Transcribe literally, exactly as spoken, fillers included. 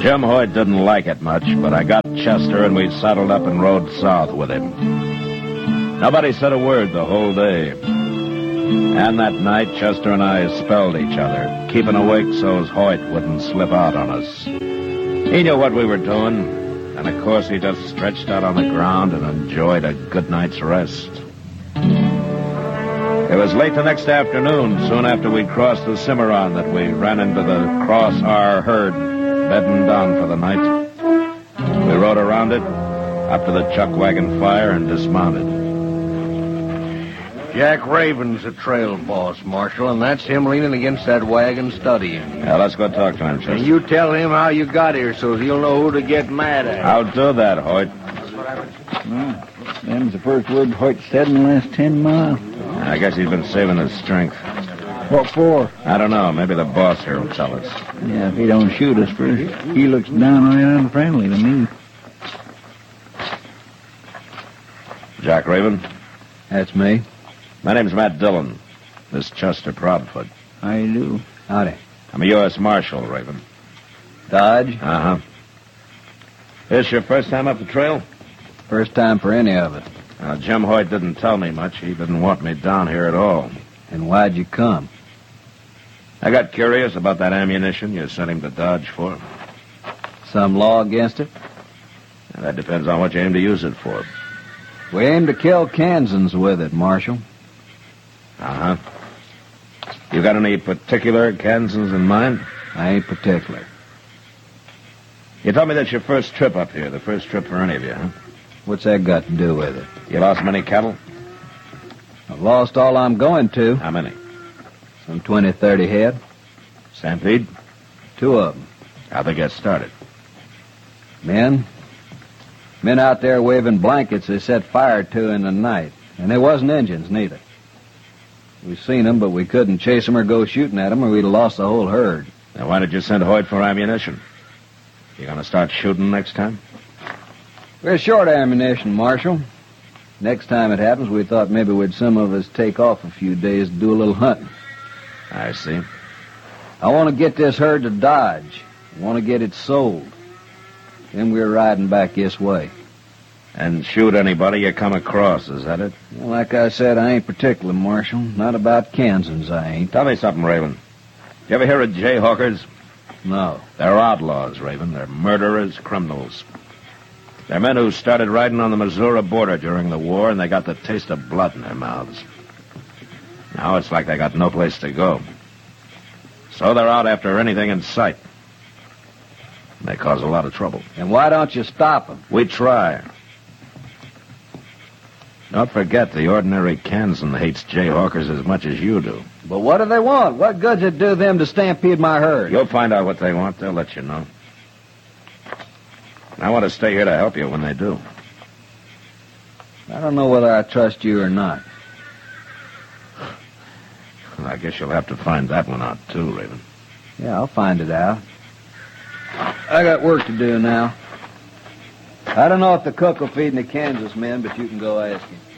Jim Hoyt didn't like it much, but I got Chester and we saddled up and rode south with him. Nobody said a word the whole day. And that night, Chester and I spelled each other, keeping awake so's Hoyt wouldn't slip out on us. He knew what we were doing, and of course he just stretched out on the ground and enjoyed a good night's rest. It was late the next afternoon, soon after we'd crossed the Cimarron, that we ran into the Cross R herd, bedding down for the night. We rode around it, up to the chuck wagon fire, and dismounted. Jack Raven's the trail boss, Marshal, and that's him leaning against that wagon studying. Now, let's go talk to him, Chester. And you tell him how you got here so he'll know who to get mad at. I'll do that, Hoyt. Well, them's the first word Hoyt said in the last ten miles. I guess he's been saving his strength. What for? I don't know. Maybe the boss here will tell us. Yeah, if he don't shoot us first. He looks downright unfriendly to me. Jack Raven? That's me. My name's Matt Dillon. This Chester Proudfoot. How you do? Howdy. I'm a U S Marshal, Raven. Dodge? Uh-huh. This your first time up the trail? First time for any of it. Now, Jim Hoyt didn't tell me much. He didn't want me down here at all. And why'd you come? I got curious about that ammunition you sent him to Dodge for. Some law against it? Now, that depends on what you aim to use it for. We aim to kill Kansans with it, Marshal. Uh-huh. You got any particular Kansans in mind? I ain't particular. You told me that's your first trip up here, the first trip for any of you, huh? What's that got to do with it? You lost many cattle? I've lost all I'm going to. How many? Some twenty, thirty head. Stampede? Two of them. How'd they get started? Men? Men out there waving blankets they set fire to in the night. And they wasn't Injuns, neither. We seen them, but we couldn't chase them or go shooting at them, or we'd have lost the whole herd. Now, why did you send Hoyt for ammunition? You gonna start shooting next time? We're short of ammunition, Marshal. Next time it happens, we thought maybe we'd some of us take off a few days to do a little hunting. I see. I want to get this herd to Dodge. I want to get it sold. Then we're riding back this way. And shoot anybody you come across, is that it? Well, like I said, I ain't particular, Marshal. Not about Kansans, I ain't. Tell me something, Raven. You ever hear of Jayhawkers? No. They're outlaws, Raven. They're murderers, criminals. They're men who started riding on the Missouri border during the war, and they got the taste of blood in their mouths. Now it's like they got no place to go. So they're out after anything in sight. They cause a lot of trouble. And why don't you stop them? We try. Don't forget, the ordinary Kansan hates Jayhawkers as much as you do. But what do they want? What good's it do them to stampede my herd? You'll find out what they want. They'll let you know. I want to stay here to help you when they do. I don't know whether I trust you or not. Well, I guess you'll have to find that one out, too, Raven. Yeah, I'll find it out. I got work to do now. I don't know if the cook will feed the Kansas men, but you can go ask him.